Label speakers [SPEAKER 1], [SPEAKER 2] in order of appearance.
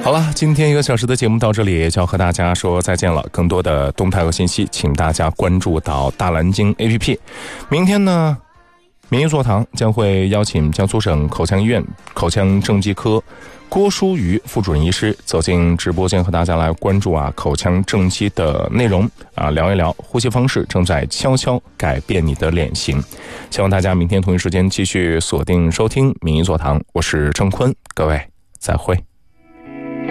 [SPEAKER 1] 好了，今天1个小时的节目到这里就要和大家说再见了。更多的动态和信息，请大家关注到大蓝鲸 APP。明天呢，免疫座堂将会邀请江苏省口腔医院口腔正畸科郭淑瑜副主任医师走进直播间，和大家来关注口腔正畸的内容聊一聊呼吸方式正在悄悄改变你的脸型。希望大家明天同一时间继续锁定收听免疫座堂，我是郑坤，各位再会。